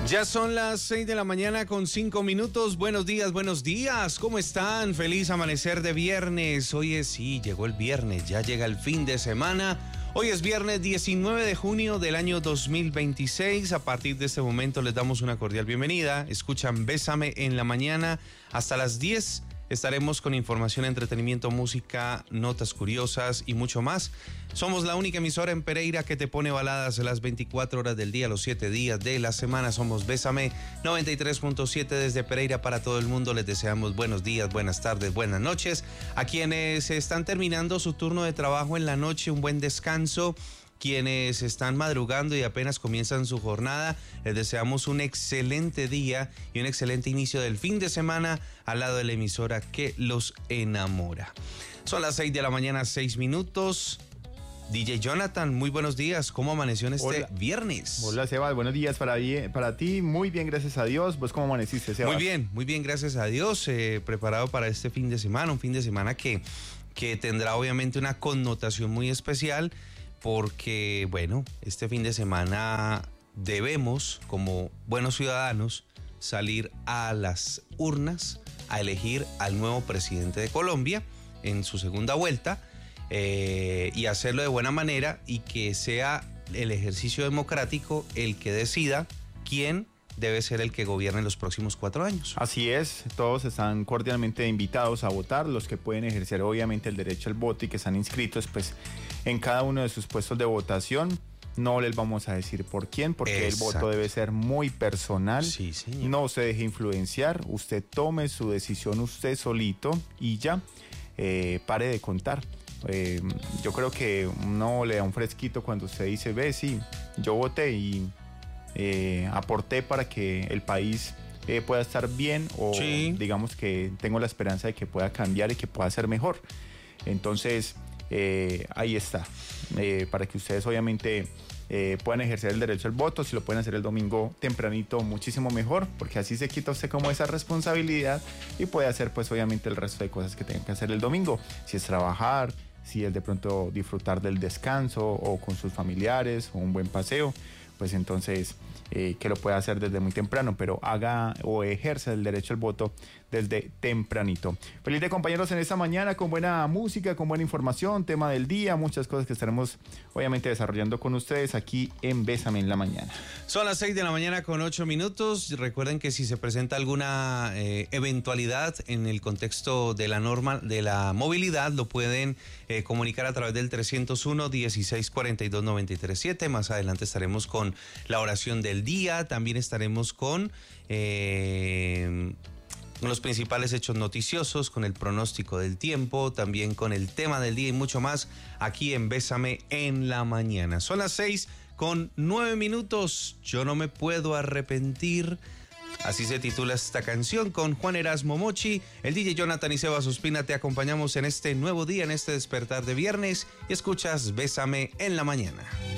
Ya son las 6 de la mañana con 5 minutos. Buenos días. ¿Cómo están? Feliz amanecer de viernes. Hoy llegó el viernes, ya llega el fin de semana. Hoy es viernes 19 de junio del año 2026. A partir de este momento les damos una cordial bienvenida. Escuchan Bésame en la mañana hasta las 10. Estaremos con información, entretenimiento, música, notas curiosas y mucho más. Somos la única emisora en Pereira que te pone baladas las 24 horas del día, los 7 días de la semana. Somos Bésame 93.7 desde Pereira para todo el mundo. Les deseamos buenos días, buenas tardes, buenas noches. A quienes están terminando su turno de trabajo en la noche, un buen descanso. Quienes están madrugando y apenas comienzan su jornada, les deseamos un excelente día y un excelente inicio del fin de semana al lado de la emisora que los enamora. Son las 6 de la mañana, 6 minutos. DJ Jonathan, muy buenos días. ¿Cómo amaneció en este viernes? Hola, Sebas. Buenos días para ti. Muy bien, gracias a Dios. ¿Vos cómo amaneciste, Sebas? Muy bien, gracias a Dios. Preparado para este fin de semana, un fin de semana que tendrá obviamente una connotación muy especial. Porque, bueno, este fin de semana debemos, como buenos ciudadanos, salir a las urnas a elegir al nuevo presidente de Colombia en su segunda vuelta y hacerlo de buena manera y que sea el ejercicio democrático el que decida quién debe ser el que gobierne los próximos 4 años. Así es, todos están cordialmente invitados a votar, los que pueden ejercer obviamente el derecho al voto y que están inscritos pues en cada uno de sus puestos de votación. No les vamos a decir por quién, porque el voto debe ser muy personal. Sí, señor. No se deje influenciar, usted tome su decisión usted solito y ya, pare de contar. Yo creo que uno le da un fresquito cuando usted dice, ve, sí, yo voté y aporté para que el país pueda estar bien o digamos que tengo la esperanza de que pueda cambiar y que pueda ser mejor. Entonces ahí está, para que ustedes obviamente puedan ejercer el derecho al voto. Si lo pueden hacer el domingo tempranito, muchísimo mejor, porque así se quita usted como esa responsabilidad y puede hacer pues obviamente el resto de cosas que tengan que hacer el domingo, si es trabajar, si es de pronto disfrutar del descanso o con sus familiares o un buen paseo, pues entonces que lo pueda hacer desde muy temprano, pero haga o ejerza el derecho al voto desde tempranito. Feliz de compañeros en esta mañana con buena música, con buena información, tema del día, muchas cosas que estaremos obviamente desarrollando con ustedes aquí en Bésame en la mañana. Son las 6 de la mañana con 8 minutos. Recuerden que si se presenta alguna eventualidad en el contexto de la norma de la movilidad, lo pueden comunicar a través del 301-1642-937. Más adelante estaremos con la oración del día, también estaremos con los principales hechos noticiosos, con el pronóstico del tiempo, también con el tema del día y mucho más aquí en Bésame en la mañana. Son las 6 con 9 minutos. Yo no me puedo arrepentir. Así se titula esta canción con Juan Erasmo Mochi, el DJ Jonathan y Sebas Ospina. Te acompañamos en este nuevo día, en este despertar de viernes y escuchas Bésame en la mañana.